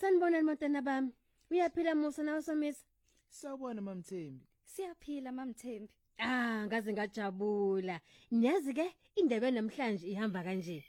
Sanibonani bantwana bami. Uyaphila Musa nawe Somisa? Sawubona mamThembi. Siyaphila mamThembi. Ngaze ngajabula. Niyazi ke indebe namhlanje ihamba kanje.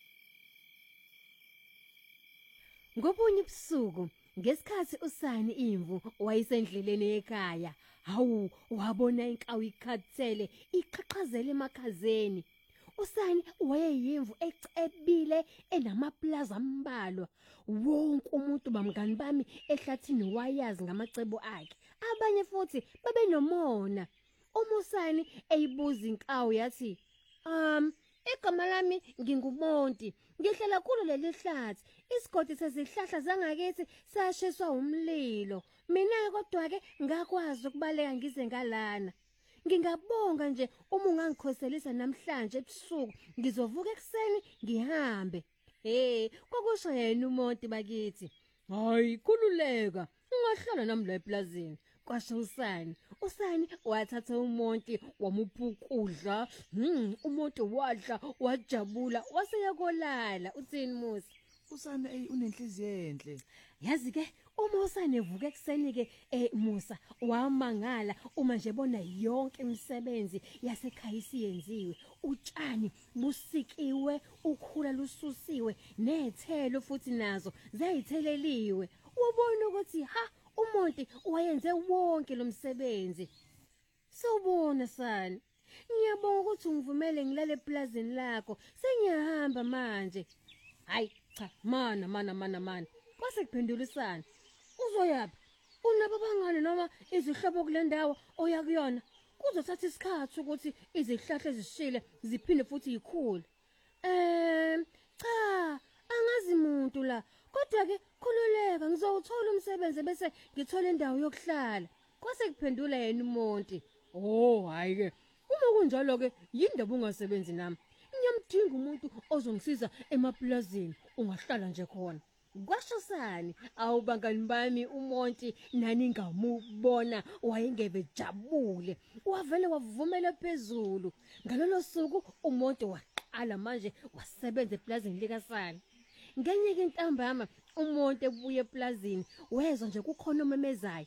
Ngobunye ubusuku ngesikhathi usani imvu wayisendleleni ekhaya. Hawu wabona inkawu ikhathele iqhaqhazela emakhazeni. Usani wayeyimvu ecebile enamaplaza ambalwa. Wonke umuntu bamngani bami ehlathini wayazi ngamacebo akhe. Abanye futhi babenomona. Umusani eyibuza inkawu yathi, igama lami nginguMonti. Ngihlala kulo leli hlathi. Isigodi sezihlahla zangakithi sashiswa umlilo. Mina kodwa ke ngakwazi ukubaleka ngize ngalana. Ngingabonga nje uma ungangikhoselisa namhlanje ebusuku ngizovuka ekseni ngihambe. Kwakusho yena uMonti bakithi. Hayi kululeka ungahlala nami la eplazini. Kwasho usani wathatha uMonti wamupha ukudla. uMonti wadla wajabula waseyakolala. Uthini Musa? Usane unenhliziyo enhle. Yazi ke uma usane evuka ekseni ke Musa wamangala uma nje bona yonke imisebenzi yasekhaya isiyenziwe. Utshani busikiwe, ukhula lususiwe, nethelo futhi nazo zayitheleliwe. Ubona ukuthi uMonti wayenze wonke lo msebenzi. Sawubona sani. Ngiyabonga ukuthi ungivumele ngilale eplazini lakho. Sengiyahamba manje. Hayi cha mana. Kwase kuphendula isana. Uzoyaphi? Unabo bangani noma izihlobo kule ndawo oya kuyona? Kuzothatha isikhathi ukuthi izihlahla ezishile ziphinde futhi yikhule. Cha, angazi umuntu la. Kodwa ke khululeka ngizowuthola umsebenzi bese ngithola indawo yokuhlala. Kwase kuphendula yena uMonti. Hayi ke. Uma kunjalo ke yindaba ungasebenzi nami. Ngiyamdinga umuntu ozongisiza emaplazini. Ungahlala nje khona. Kwasho sani awubangani bami uMonti nani ngamubona wayengeve jabule. Wavele wavumela phezulu. Ngalolo suku uMonti waqala manje wasebenza eplazini likaSani. Ngenye ke intambama uMonti ebuye eplazini wezwa nje kukhona omemezayo.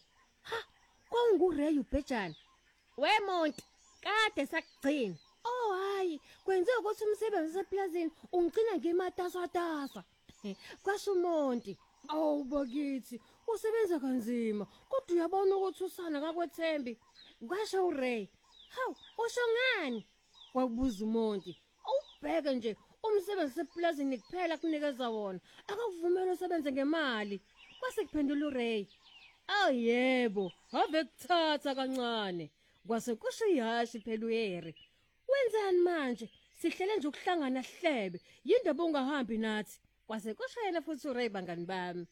Kwangurey uBhejana. We Monti, kade sakugcina. Hayi, kwenze ukuthi umsebenzi eplazini ungcina ngimatasatasa. Kwasho uMonti, bakithi, usebenza kanzima, kodwa uyabona ukuthi usana akakwethembi. Kwasho uRay, usho ngani? Wakubuza uMonti. Awubheke nje umsebenzi eplazini kuphela kunikeza wona, akakuvumela usebenze ngemali. Kwase kuphendula uRay. Yebo, ave kuthatha kancane. Kwase kusho ihashi phela uHeri. Wenzani manje? Sihlele nje ukuhlangana hlebe. Yindaba ungahambi nathi. Kwase kushayela futhi uRay bangani bami.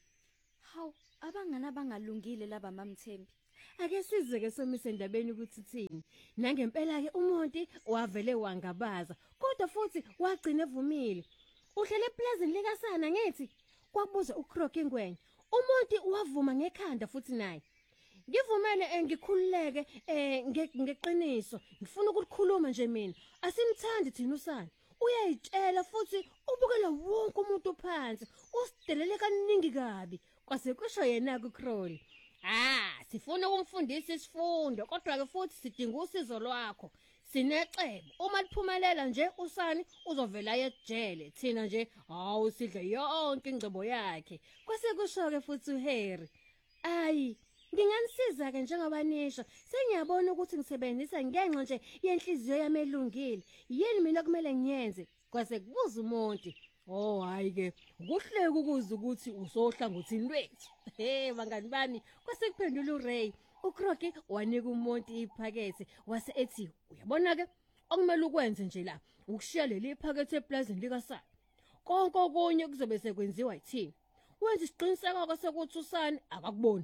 Abangani abangalungile laba mamThembi. Ake sizeke somise endabeni ukuthi thini. Nangempela ke uMonti wavele wangabaza, kodwa futhi wagcina evumile. Uhlele eplazini likaSana ngithi kwabuza uCrook ingwenya. uMonti wavuma ngekhanda futhi naye. Ngivumele ngikhululeke ngeqiniso. Ngifuna ukukhuluma nje mina. Asimthandi thina usana. Uyayitshela futhi ubukela wonke umuntu phansi. Usidelele kaningi kabi. Kwase kusho yena kuCroll. Sifuna ukumfundisa isifundo kodwa ke futhi sidinga usizo lwakho. Sinecebo. Uma liphumelela nje usani uzovela ejele. Thina nje sidle yonke ingcebo yakhe. Kwase kusho ke futhi uHeri. Nginganisiza ke njengoba nisho. Sengiyabona ukuthi ngisebenzisa ngenxa nje yenhliziyo yami elungile. Yini mina kumele ngiyenze? Kwase kubuza uMonti. Hayi ke, kuhleke ukuza ukuthi usohlangothini lwethu. Bangani bami, kwase kuphendula uRay. uCrook wanika uMonti iphakethe wase ethi, uyabona ke, okumele ukwenze nje la, ukushiya leli iphakethe eplazini likaSana. Konke okunye kuzobe sekwenziwa yithini. Wenza isiqiniseko sokuthi usani akakuboni.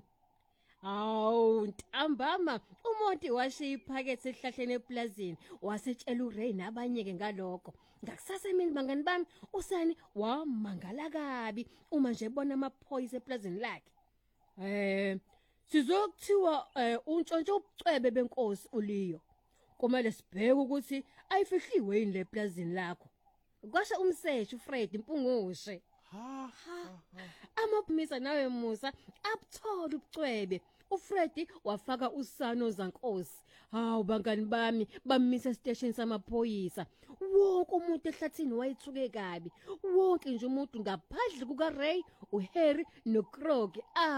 Ntambama uMonti washiya iphakethe ehlahleni eplazini wasetshela uRay nabanye ke ngalokho. Ngakusasa emini bangani bami usani wamangala kabi uma nje ebona amaphoyisa eplazini lakhe. Sizokuthiwa untshontsho ubucwebe benkosi uLeo. Kumele sibheke ukuthi ayifihliwe yini le eplazini lakho. Kwasho umseshi uFred Mpungushe. Ha. Amaphumisa nawe Musa abuthola ubucwebe. uFredi wafaka usano zankosi. Hawu bangani bami bamisa estation samaphoyisa. Wonke umuntu ehlathini wayithuke kabi. Wonke nje umuntu ngaphandle kukaRay, uHarry noCrog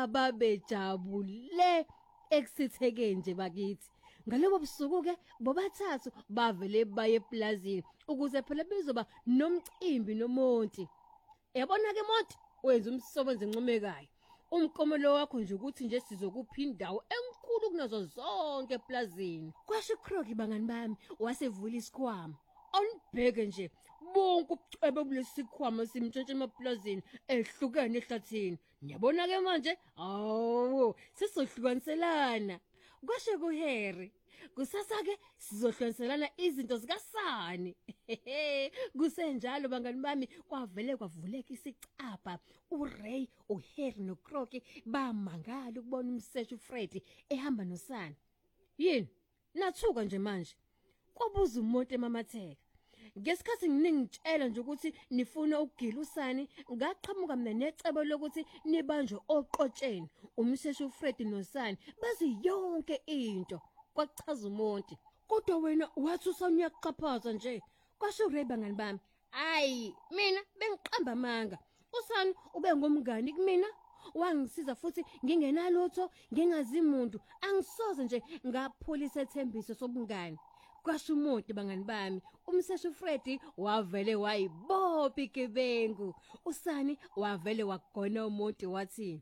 ababejabule ekusitheke nje bakithi. Ngalobo busuku ke bobathathu bavele baye eplazini ukuze phela bezoba nomcimbi nomonti. Yabona ke Monti wenza umsebenzi encomekayo. Umkomelo wakho nje ukuthi nje sizokupha indawo enkulu kunazo zonke eplazini. Kwasho uCrog bangani bami wasevula isikhwama. Awunibheke nje bonke ubucwebe bulesikhwama simtshontshe emaplazini ehlukene ehlathini. Niyabona ke manje? Awu, sizohlukaniselana. Kwasho kuHarry, kusasa ke sizohloniselana izinto zikaSani. Kusenjalo bangani bami kwavele kwavuleka isicapha. uRay, uHarry noCrog bamangala ukubona umseshi uFredi ehamba noSani. Yini? Nathuka nje manje. Kwabuza umuntu emamatheka. Ngesikhathi nginingitshela nje ukuthi nifuna ukugila uSani, ngaqhamuka mina necebo lokuthi nibanjwe oqotsheni. Umseshi uFredi noSani bazi yonke into. Kwachaza umonti. Kodwa wena wathi uSani uyakuxhaphaza nje. Kwasho uRay bangani bami. Hayi, mina bengiqamba amanga. uSani ube ngomngani kumina. Wangisiza futhi ngingenalutho, ngingazi umuntu. Angisoze nje ngapholisa ethembiso sobungani. Kwasho umonti bangani bami. Umseshi uFredi wavele wayibopha igebengu. uSani wavele wagona umonti wathi,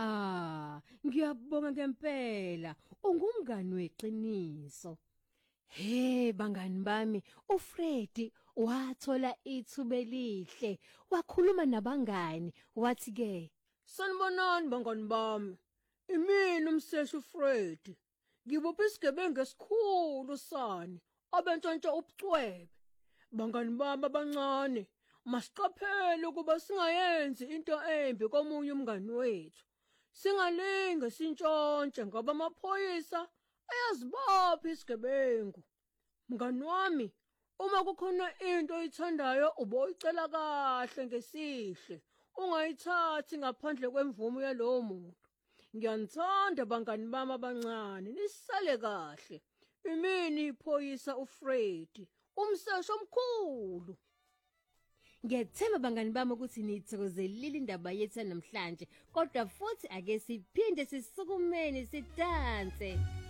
ngiyabonga ngempela. Ungumngani weqiniso. Hey bangani bami, uFredi wathola ithuba elihle. Wakhuluma nabangani wathi ke, "Sanibonani bangani bami. Imini umseshi uFredi. Ngibopha isigebengu esikhulu Sani, abentshontsha ubucwebe. Bangani bami abancane, masiqaphele ukuba singayenzi into embi komunye umngani wethu. Singalinge sintshontshe ngoba amaphoyisa ayazibopha isigebengu. Mngani wami, uma kukhona into oyithandayo uboyicela kahle ngesihle, ungayithathi ngaphandle kwemvumo yalowo muntu. Ngiyanithanda bangani bami abancane, nisale kahle. Imini iphoyisa uFredi, umseshi omkhulu." Ngiyethemba bangani bami ukuthi nithokozelile indaba yethu namhlanje, kodwa futhi ake siphinde sisukumeni sidanse.